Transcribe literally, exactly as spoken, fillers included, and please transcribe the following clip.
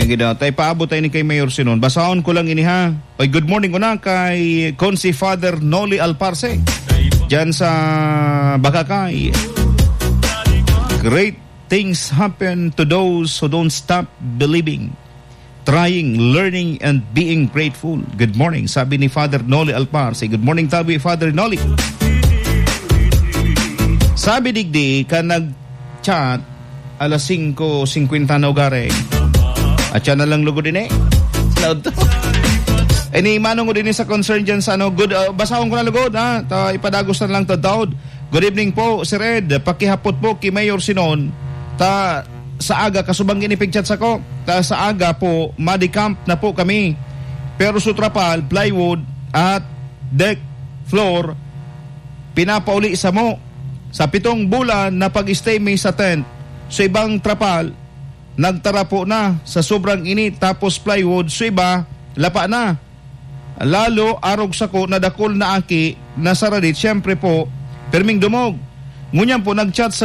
Yung gina, tayo paabot tayo ni kay Mayor Sinon. Basahon ko lang ini ha. Oy, good morning una kay Consi Father Noli Alparce. Diyan sa Bakakay. Great things happen to those who don't stop believing, trying, learning, and being grateful. Good morning, sabi ni Father Noli Alparce. Good morning, tabi, Father Noli. Sabi digdi ka nag-chat alas singko fifty na ugare. At yan na lang lugo din eh. Eh ni manong ko din sa concern dyan sa ano. Good, uh, basahon ko na lugod ha. Ta, ipadagos na lang to Daud. Good evening po si Red. Pakihapot po kay Mayor Sinon. Ta sa aga kasubang ginipigchat sa ko. Ta sa aga po madicamp na po kami. Pero sutrapal, plywood at deck floor pinapauli sa mo. Sa pitong bulan na pag-stay may sa tent. Sa ibang trapal nagtara po na sa sobrang init, tapos plywood, so iba, lapa na. Lalo, arog sa ko, nadakol na aki, nasa radit, syempre po, perming dumog. Ngunyan po, nag-chat sa